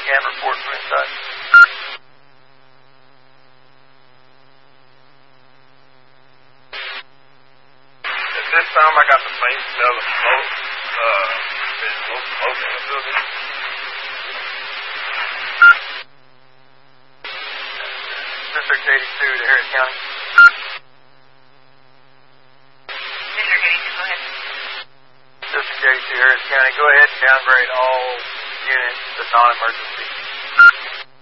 can report from inside. At this time, I got the faint smell of smoke. There's no smoke in the building. District 82 to Harris County. District 82, go ahead. District 82 Harris County, go ahead and downgrade all units to non-emergency.